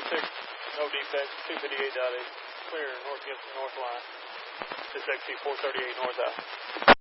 no defects, 258.8, clear north against the north line. This XC 438 north out.